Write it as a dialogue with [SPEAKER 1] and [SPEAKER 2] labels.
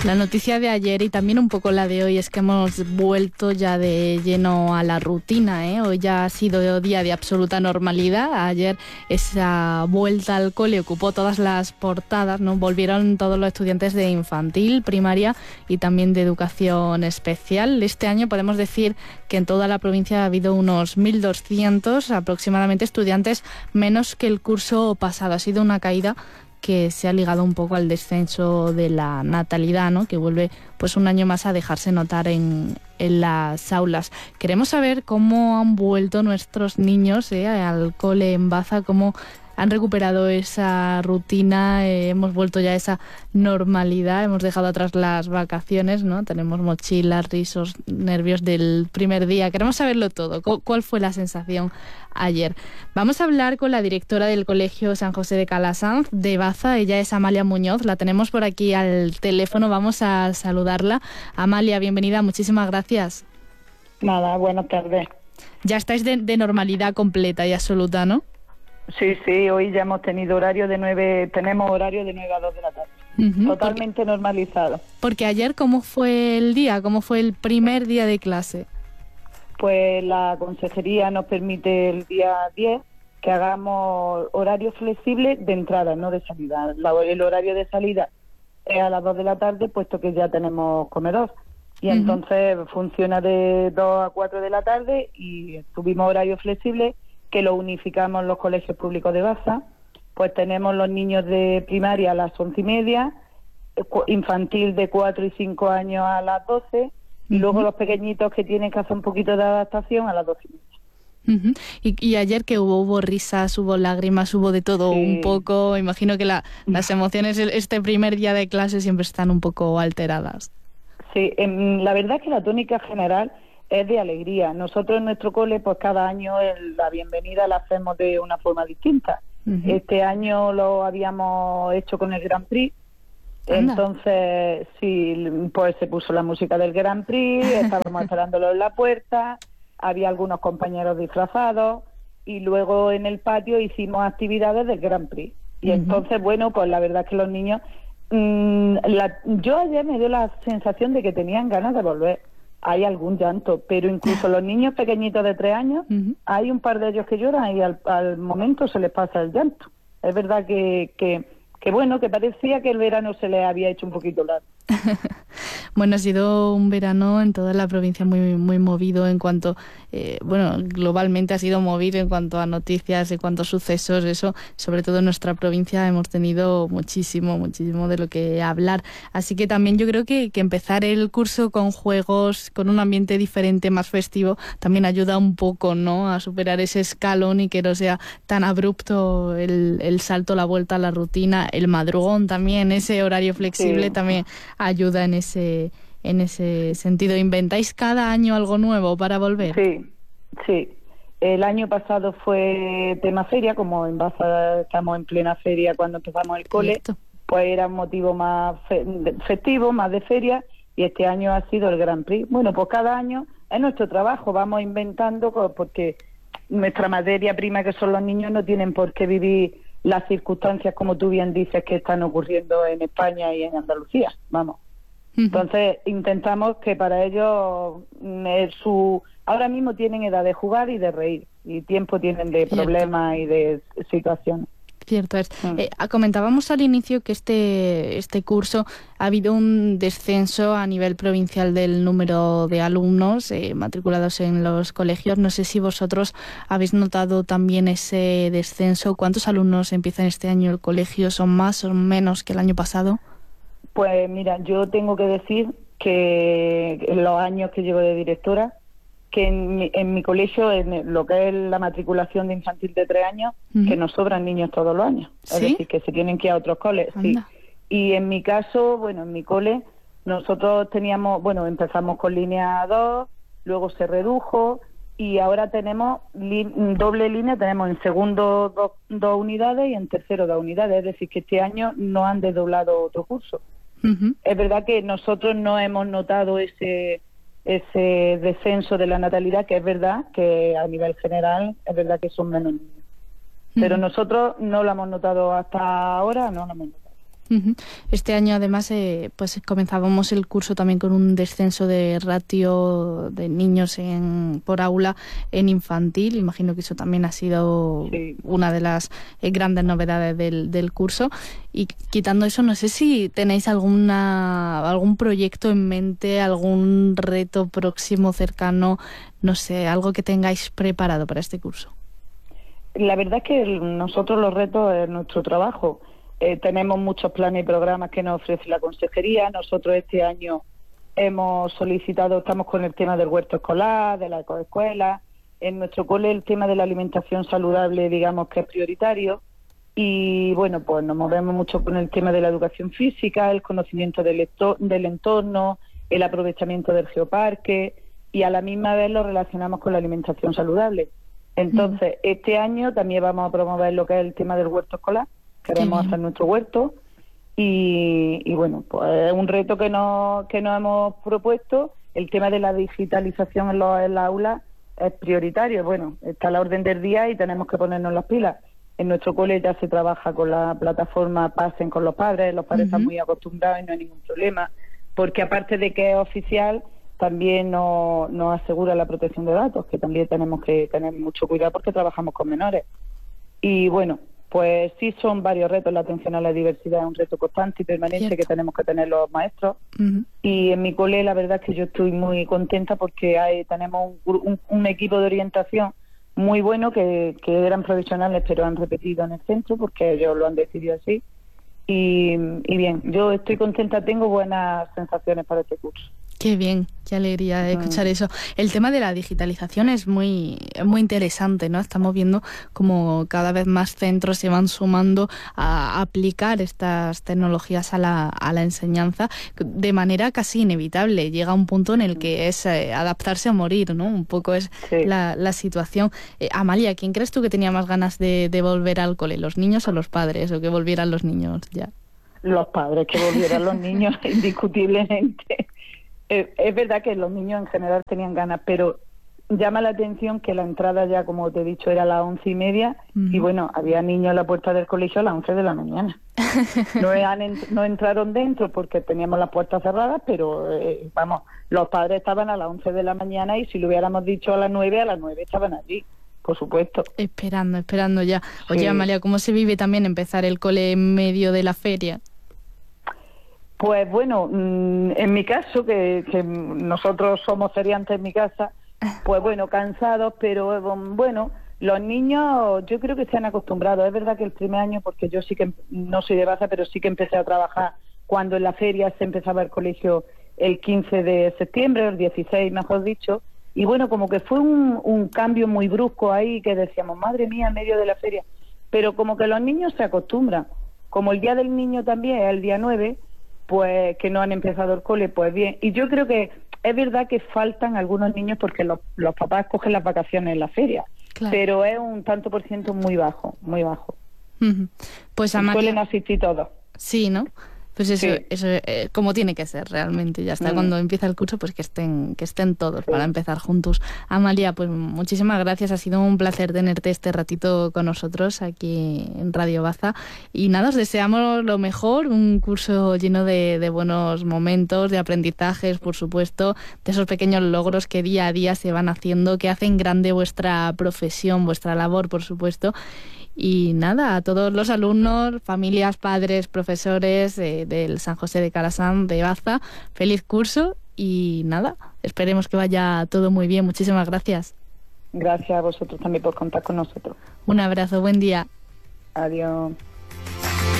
[SPEAKER 1] La noticia de ayer y también un poco la de hoy es que hemos vuelto ya de lleno a la rutina, ¿eh? Hoy ya ha sido día de absoluta normalidad. Ayer esa vuelta al cole ocupó todas las portadas, ¿no? Volvieron todos los estudiantes de infantil, primaria y también de educación especial. Este año podemos decir que en toda la provincia ha habido unos 1.200 aproximadamente estudiantes menos que el curso pasado. Ha sido una caída que se ha ligado un poco al descenso de la natalidad, ¿no? Que vuelve pues un año más a dejarse notar en las aulas. Queremos saber cómo han vuelto nuestros niños al cole en Baza, cómo han recuperado esa rutina, hemos vuelto ya a esa normalidad, hemos dejado atrás las vacaciones, ¿no? Tenemos mochilas, risos, nervios del primer día. Queremos saberlo todo. ¿Cuál fue la sensación ayer? Vamos a hablar con la directora del Colegio San José de Calasanz de Baza. Ella es Amalia Muñoz. La tenemos por aquí al teléfono. Vamos a saludarla. Amalia, bienvenida. Muchísimas gracias.
[SPEAKER 2] Nada, buenas tardes.
[SPEAKER 1] Ya estáis de normalidad completa y absoluta, ¿no?
[SPEAKER 2] Sí, hoy ya hemos tenido tenemos horario de 9 a 2 de la tarde. Totalmente normalizado.
[SPEAKER 1] Porque ayer, ¿cómo fue el día? ¿Cómo fue el primer día de clase?
[SPEAKER 2] Pues la consejería nos permite el día 10 que hagamos horario flexible de entrada, no de salida. El horario de salida es a las 2 de la tarde, puesto que ya tenemos comedor. Y entonces funciona de 2 a 4 de la tarde y tuvimos horario flexible que lo unificamos los colegios públicos de Baza. Pues tenemos los niños de primaria a las 11:30, infantil de 4 y 5 años a las 12, y luego los pequeñitos que tienen que hacer un poquito de adaptación a las 12:30.
[SPEAKER 1] Y ayer que hubo risas, hubo lágrimas, hubo de todo un poco. Imagino que las emociones este primer día de clase siempre están un poco alteradas.
[SPEAKER 2] Sí, la verdad es que la tónica general es de alegría. Nosotros en nuestro cole, pues cada año la bienvenida la hacemos de una forma distinta. Este año lo habíamos hecho con el Grand Prix.
[SPEAKER 1] Anda.
[SPEAKER 2] Entonces, sí, pues se puso la música del Grand Prix, estábamos esperándolo en la puerta, había algunos compañeros disfrazados y luego en el patio hicimos actividades del Grand Prix. Y entonces, bueno, pues la verdad es que los niños... yo ayer me dio la sensación de que tenían ganas de volver. Hay algún llanto, pero incluso los niños pequeñitos de 3 años, hay un par de ellos que lloran y al momento se les pasa el llanto. Es verdad que bueno, que parecía que el verano se les había hecho un poquito largo.
[SPEAKER 1] Bueno, ha sido un verano en toda la provincia muy muy movido en cuanto, globalmente ha sido movido en cuanto a noticias, en cuanto a sucesos, eso, sobre todo en nuestra provincia hemos tenido muchísimo de lo que hablar. Así que también yo creo que empezar el curso con juegos, con un ambiente diferente, más festivo, también ayuda un poco, ¿no?, a superar ese escalón y que no sea tan abrupto el salto, la vuelta a la rutina, el madrugón también, ese horario flexible también ayuda en ese sentido. ¿Inventáis cada año algo nuevo para volver?
[SPEAKER 2] Sí. El año pasado fue tema feria, como en Baza estamos en plena feria cuando empezamos el cole. Cierto. Pues era un motivo más festivo, más de feria, y este año ha sido el Grand Prix. Bueno, pues cada año es nuestro trabajo, vamos inventando, porque nuestra materia prima, que son los niños, no tienen por qué vivir las circunstancias, como tú bien dices, que están ocurriendo en España y en Andalucía, vamos. Entonces intentamos que para ellos ahora mismo tienen edad de jugar y de reír, y tiempo tienen de problemas y de situaciones.
[SPEAKER 1] Cierto es. Comentábamos al inicio que este curso ha habido un descenso a nivel provincial del número de alumnos matriculados en los colegios. No sé si vosotros habéis notado también ese descenso. ¿Cuántos alumnos empiezan este año el colegio? ¿Son más o menos que el año pasado?
[SPEAKER 2] Pues mira, yo tengo que decir que en los años que llevo de directora, que en mi colegio, en lo que es la matriculación de infantil de 3 años, que nos sobran niños todos los años. ¿Sí? Es decir, que se tienen que ir a otros coles. Sí. Y en mi caso, en mi cole, nosotros empezamos con línea 2, luego se redujo y ahora tenemos doble línea, tenemos en segundo 2 unidades y en tercero 2 unidades. Es decir, que este año no han desdoblado otro curso. Es verdad que nosotros no hemos notado ese descenso de la natalidad, que es verdad que a nivel general es verdad que son menos niños. Pero nosotros no lo hemos notado hasta ahora, no lo hemos notado.
[SPEAKER 1] Este año además pues comenzábamos el curso también con un descenso de ratio de niños por aula en infantil. Imagino que eso también ha sido una de las grandes novedades del curso. Y quitando eso, no sé si tenéis algún proyecto en mente, algún reto próximo, cercano, no sé, algo que tengáis preparado para este curso.
[SPEAKER 2] La verdad es que nosotros los retos es nuestro trabajo. Tenemos muchos planes y programas que nos ofrece la consejería. Nosotros este año hemos solicitado, estamos con el tema del huerto escolar, de la ecoescuela. En nuestro cole el tema de la alimentación saludable, digamos que es prioritario. Y bueno, pues nos movemos mucho con el tema de la educación física, el conocimiento del entorno, el aprovechamiento del geoparque, y a la misma vez lo relacionamos con la alimentación saludable. Entonces, este año también vamos a promover lo que es el tema del huerto escolar. Queremos hacer nuestro huerto y bueno, pues es un reto que nos hemos propuesto. El tema de la digitalización en la aula es prioritario. Bueno, está a la orden del día y tenemos que ponernos las pilas. En nuestro cole ya se trabaja con la plataforma Pasen con los padres están muy acostumbrados y no hay ningún problema, porque aparte de que es oficial, también nos asegura la protección de datos, que también tenemos que tener mucho cuidado porque trabajamos con menores. Y bueno, pues sí son varios retos. La atención a la diversidad es un reto constante y permanente que tenemos que tener los maestros. Y en mi cole la verdad es que yo estoy muy contenta porque tenemos un equipo de orientación muy bueno que eran provisionales pero han repetido en el centro porque ellos lo han decidido así. Y bien, yo estoy contenta, tengo buenas sensaciones para este curso.
[SPEAKER 1] Qué bien, qué alegría escuchar eso. El tema de la digitalización es muy interesante, ¿no? Estamos viendo como cada vez más centros se van sumando a aplicar estas tecnologías a la enseñanza de manera casi inevitable. Llega un punto en el que es adaptarse a morir, ¿no? Un poco es la situación. Amalia, ¿quién crees tú que tenía más ganas de volver al cole? ¿Los niños o los padres? ¿O que volvieran los niños ya?
[SPEAKER 2] Los padres, que volvieran los niños, indiscutiblemente. Es verdad que los niños en general tenían ganas, pero llama la atención que la entrada ya, como te he dicho, era a las 11:30 y bueno, había niños en la puerta del colegio a las 11 de la mañana. No entraron dentro porque teníamos las puertas cerradas, pero vamos, los padres estaban a las 11 de la mañana y si lo hubiéramos dicho a las 9 estaban allí, por supuesto.
[SPEAKER 1] Esperando ya. Oye, Amalia, ¿cómo se vive también empezar el cole en medio de la feria?
[SPEAKER 2] Pues bueno, en mi caso, que nosotros somos feriantes en mi casa, pues bueno, cansados, pero bueno, los niños yo creo que se han acostumbrado. Es verdad que el primer año, porque yo sí que no soy de Baza, pero sí que empecé a trabajar cuando en la feria se empezaba el colegio el 15 de septiembre, el 16 mejor dicho, y bueno, como que fue un cambio muy brusco ahí que decíamos, madre mía, en medio de la feria, pero como que los niños se acostumbran. Como el Día del Niño también es el día 9, pues que no han empezado el cole, pues bien. Y yo creo que es verdad que faltan algunos niños porque los papás cogen las vacaciones en la feria, pero es un tanto por ciento muy bajo, muy bajo.
[SPEAKER 1] Pues Amalia,
[SPEAKER 2] suelen asistir todos.
[SPEAKER 1] Sí, ¿no? Pues eso como tiene que ser realmente. Ya está, cuando empieza el curso, pues que estén todos para empezar juntos. Amalia, pues muchísimas gracias. Ha sido un placer tenerte este ratito con nosotros aquí en Radio Baza. Y nada, os deseamos lo mejor, un curso lleno de buenos momentos, de aprendizajes, por supuesto, de esos pequeños logros que día a día se van haciendo, que hacen grande vuestra profesión, vuestra labor, por supuesto. Y nada, a todos los alumnos, familias, padres, profesores del San José de Calasanz de Baza, feliz curso y nada, esperemos que vaya todo muy bien. Muchísimas gracias.
[SPEAKER 2] Gracias a vosotros también por contar con nosotros.
[SPEAKER 1] Un abrazo, buen día.
[SPEAKER 2] Adiós.